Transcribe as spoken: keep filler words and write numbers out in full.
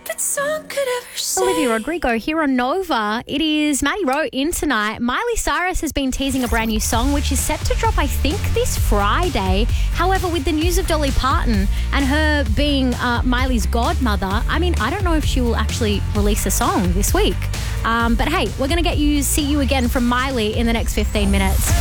stupid song could ever say. Olivia Rodrigo here on Nova. It is Maddie Rowe in tonight. Miley Cyrus has been teasing a brand new song which is set to drop, I think, this Friday. However, with the news of Dolly Parton and her being uh, Miley's godmother, I mean, I don't know if she will actually release a song this week. Um, but hey, we're going to get you, see you again from Miley in the next fifteen minutes.